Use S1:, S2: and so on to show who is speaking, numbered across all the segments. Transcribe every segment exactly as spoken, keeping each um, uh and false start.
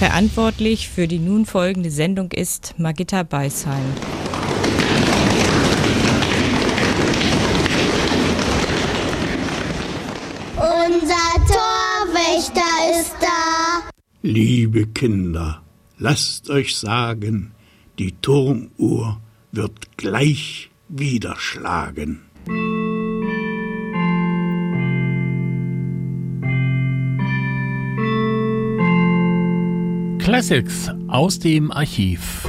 S1: Verantwortlich für die nun folgende Sendung ist Margitta Beisheim.
S2: Unser Torwächter ist da.
S3: Liebe Kinder, lasst euch sagen, die Turmuhr wird gleich wieder schlagen.
S4: Classics aus dem Archiv.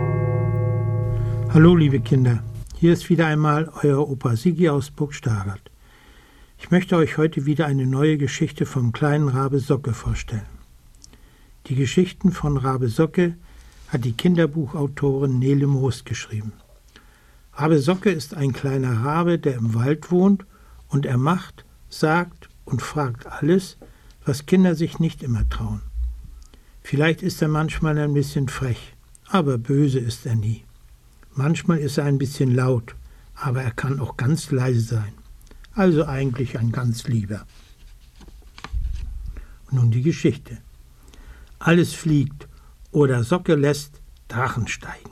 S5: Hallo liebe Kinder, hier ist wieder einmal euer Opa Sigi aus Burgstarat. Ich möchte euch heute wieder eine neue Geschichte vom kleinen Rabe Socke vorstellen. Die Geschichten von Rabe Socke hat die Kinderbuchautorin Nele Moost geschrieben. Rabe Socke ist ein kleiner Rabe, der im Wald wohnt, und er macht, sagt und fragt alles, was Kinder sich nicht immer trauen. Vielleicht ist er manchmal ein bisschen frech, aber böse ist er nie. Manchmal ist er ein bisschen laut, aber er kann auch ganz leise sein. Also eigentlich ein ganz Lieber. Und nun die Geschichte. Alles fliegt oder Socke lässt Drachen steigen.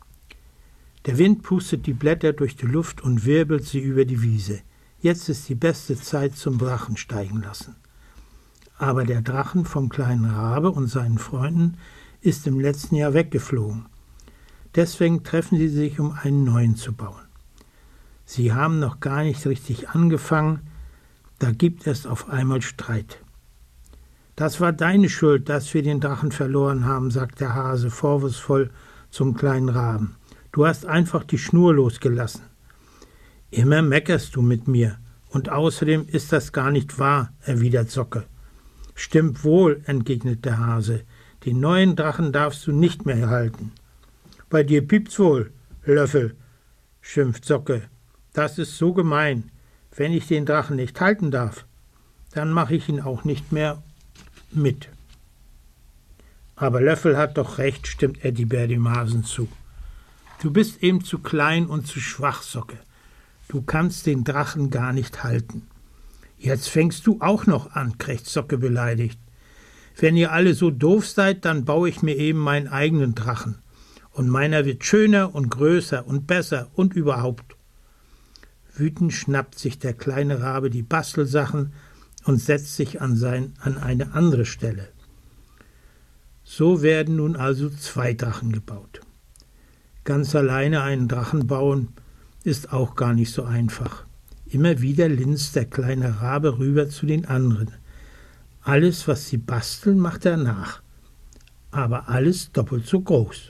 S5: Der Wind pustet die Blätter durch die Luft und wirbelt sie über die Wiese. Jetzt ist die beste Zeit zum Drachen steigen lassen. Aber der Drachen vom kleinen Rabe und seinen Freunden ist im letzten Jahr weggeflogen. Deswegen treffen sie sich, um einen neuen zu bauen. Sie haben noch gar nicht richtig angefangen, da gibt es auf einmal Streit. »Das war deine Schuld, dass wir den Drachen verloren haben«, sagt der Hase vorwurfsvoll zum kleinen Raben. »Du hast einfach die Schnur losgelassen.« »Immer meckerst du mit mir, und außerdem ist das gar nicht wahr«, erwidert Socke. »Stimmt wohl«, entgegnet der Hase, »den neuen Drachen darfst du nicht mehr halten.« »Bei dir piept's wohl, Löffel«, schimpft Socke. »Das ist so gemein. Wenn ich den Drachen nicht halten darf, dann mache ich ihn auch nicht mehr mit.« »Aber Löffel hat doch recht«, stimmt Eddibär dem Hasen zu. »Du bist eben zu klein und zu schwach, Socke. Du kannst den Drachen gar nicht halten.« »Jetzt fängst du auch noch an«, krächzt Socke beleidigt. »Wenn ihr alle so doof seid, dann baue ich mir eben meinen eigenen Drachen. Und meiner wird schöner und größer und besser und überhaupt.« Wütend schnappt sich der kleine Rabe die Bastelsachen und setzt sich an, sein, an eine andere Stelle. So werden nun also zwei Drachen gebaut. Ganz alleine einen Drachen bauen ist auch gar nicht so einfach. Immer wieder linst der kleine Rabe rüber zu den anderen. Alles, was sie basteln, macht er nach. Aber alles doppelt so groß.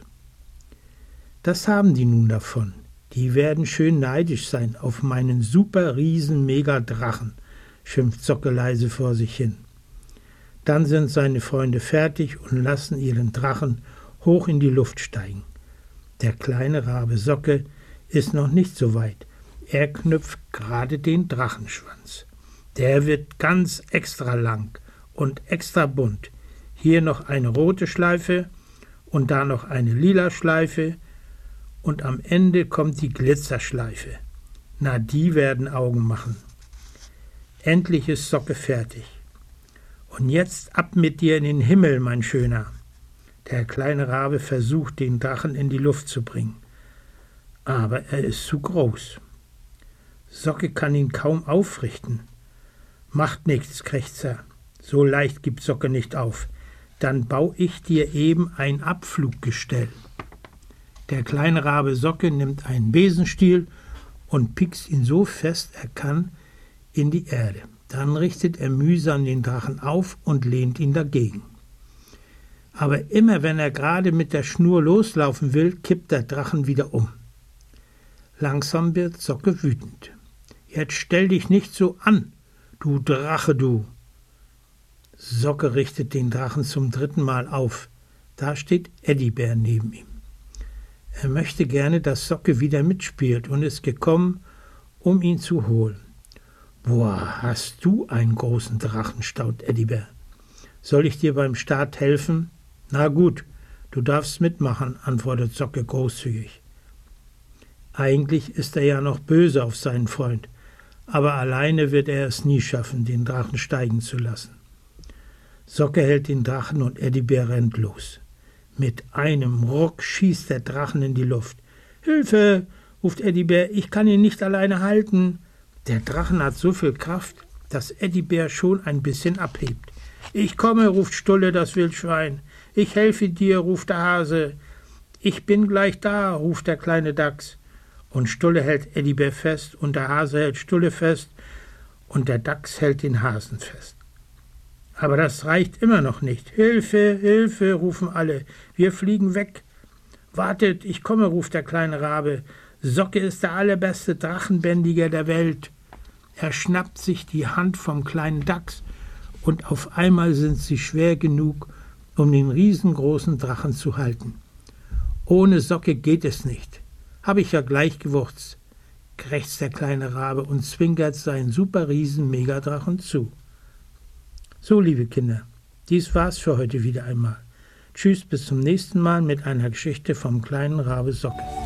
S5: Das haben die nun davon. Die werden schön neidisch sein auf meinen super riesen Mega-Drachen, schimpft Socke leise vor sich hin. Dann sind seine Freunde fertig und lassen ihren Drachen hoch in die Luft steigen. Der kleine Rabe Socke ist noch nicht so weit. Er knüpft gerade den Drachenschwanz. Der wird ganz extra lang und extra bunt. Hier noch eine rote Schleife und da noch eine lila Schleife und am Ende kommt die Glitzerschleife. Na, die werden Augen machen. Endlich ist Socke fertig. Und jetzt ab mit dir in den Himmel, mein Schöner. Der kleine Rabe versucht, den Drachen in die Luft zu bringen. Aber er ist zu groß. Socke kann ihn kaum aufrichten. Macht nichts, krächzt er. So leicht gibt Socke nicht auf. Dann baue ich dir eben ein Abfluggestell. Der kleine Rabe Socke nimmt einen Besenstiel und piekst ihn so fest er kann in die Erde. Dann richtet er mühsam den Drachen auf und lehnt ihn dagegen. Aber immer wenn er gerade mit der Schnur loslaufen will, kippt der Drachen wieder um. Langsam wird Socke wütend. »Jetzt stell dich nicht so an, du Drache, du!« Socke richtet den Drachen zum dritten Mal auf. Da steht Eddibär neben ihm. Er möchte gerne, dass Socke wieder mitspielt und ist gekommen, um ihn zu holen. »Boah, hast du einen großen Drachen«, staut Eddibär. »Soll ich dir beim Start helfen?« »Na gut, du darfst mitmachen«, antwortet Socke großzügig. Eigentlich ist er ja noch böse auf seinen Freund, aber alleine wird er es nie schaffen, den Drachen steigen zu lassen. Socke hält den Drachen und Eddibär rennt los. Mit einem Ruck schießt der Drachen in die Luft. »Hilfe«, ruft Eddibär, »ich kann ihn nicht alleine halten.« Der Drachen hat so viel Kraft, dass Eddibär schon ein bisschen abhebt. »Ich komme«, ruft Stulle, das Wildschwein. »Ich helfe dir«, ruft der Hase. »Ich bin gleich da«, ruft der kleine Dachs. Und Stulle hält Eddibär fest und der Hase hält Stulle fest und der Dachs hält den Hasen fest. Aber das reicht immer noch nicht. »Hilfe, Hilfe«, rufen alle. »Wir fliegen weg.« »Wartet, ich komme«, ruft der kleine Rabe. »Socke ist der allerbeste Drachenbändiger der Welt.« Er schnappt sich die Hand vom kleinen Dachs und auf einmal sind sie schwer genug, um den riesengroßen Drachen zu halten. »Ohne Socke geht es nicht. Hab ich ja gleich gewurzt«, krächzt der kleine Rabe und zwinkert seinen super riesen Megadrachen zu. So, liebe Kinder, dies war's für heute wieder einmal. Tschüss, bis zum nächsten Mal mit einer Geschichte vom kleinen Rabe Socke.